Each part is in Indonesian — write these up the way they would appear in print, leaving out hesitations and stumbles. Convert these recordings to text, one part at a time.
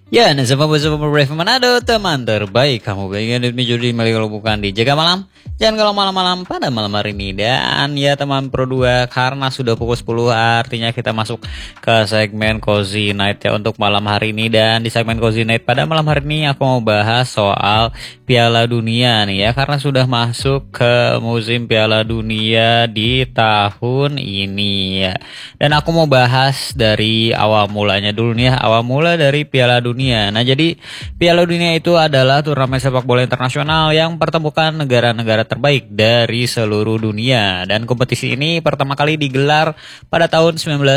Ya, bersama Brave Manado, teman terbaik kamu pengen judi meli kalau bukan di Jaga Malam. Jangan kalau malam-malam pada malam hari ini. Dan ya teman Pro 2, karena sudah pukul 10 artinya kita masuk ke segmen Cozy Night ya untuk malam hari ini. Dan di segmen Cozy Night pada malam hari ini aku mau bahas soal Piala Dunia nih ya, karena sudah masuk ke musim Piala Dunia di tahun ini ya. Dan aku mau bahas dari awal mulanya dulu nih ya, awal mula dari Piala Dunia. Nah, jadi Piala Dunia itu adalah turnamen sepak bola internasional yang pertemukan negara-negara terbaik dari seluruh dunia. Dan kompetisi ini pertama kali digelar pada tahun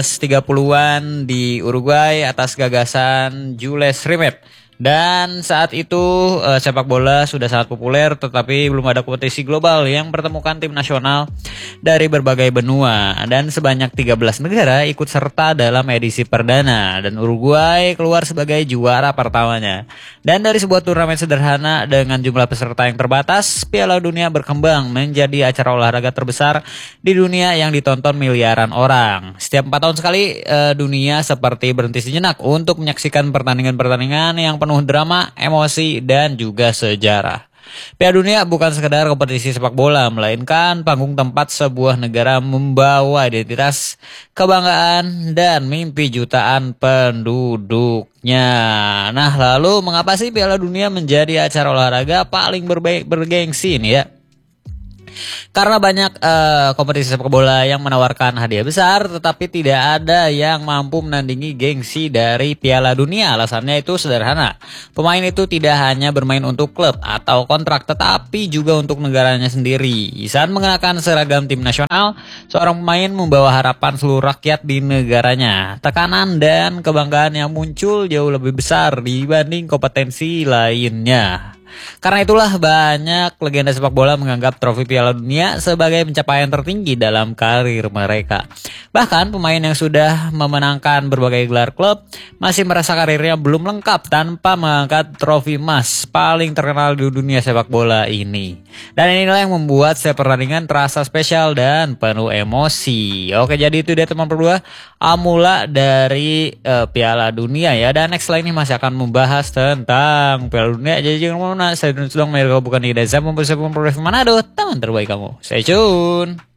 1930-an di Uruguay atas gagasan Jules Rimet. Dan saat itu sepak bola sudah sangat populer, tetapi belum ada kompetisi global yang pertemukan tim nasional dari berbagai benua. Dan sebanyak 13 negara ikut serta dalam edisi perdana. Dan Uruguay keluar sebagai juara pertamanya. Dan dari sebuah turnamen sederhana dengan jumlah peserta yang terbatas, Piala Dunia berkembang menjadi acara olahraga terbesar di dunia yang ditonton miliaran orang. Setiap 4 tahun sekali dunia seperti berhenti sejenak untuk menyaksikan pertandingan-pertandingan yang penuh drama, emosi, dan juga sejarah. Piala Dunia bukan sekedar kompetisi sepak bola, melainkan panggung tempat sebuah negara membawa identitas, kebanggaan, dan mimpi jutaan penduduknya. Nah, lalu mengapa sih Piala Dunia menjadi acara olahraga paling bergengsi nih ya? Karena banyak kompetisi sepak bola yang menawarkan hadiah besar, tetapi tidak ada yang mampu menandingi gengsi dari Piala Dunia. Alasannya itu sederhana. Pemain itu tidak hanya bermain untuk klub atau kontrak, tetapi juga untuk negaranya sendiri. Saat mengenakan seragam tim nasional, seorang pemain membawa harapan seluruh rakyat di negaranya. Tekanan dan kebanggaan yang muncul jauh lebih besar dibanding kompetensi lainnya. Karena itulah banyak legenda sepak bola menganggap trofi Piala Dunia sebagai pencapaian tertinggi dalam karir mereka. Bahkan pemain yang sudah memenangkan berbagai gelar klub masih merasa karirnya belum lengkap tanpa mengangkat trofi emas paling terkenal di dunia sepak bola ini. Dan inilah yang membuat setiap pertandingan terasa spesial dan penuh emosi. Oke, jadi itu dia teman berdua amula dari Piala Dunia ya. Dan next ini masih akan membahas tentang Piala Dunia. Jadi jangan kemana-mana, saya sedang mereka bukan di Desa Mempersiapkan Progres Manado, teman terbaik kamu. Stay tune.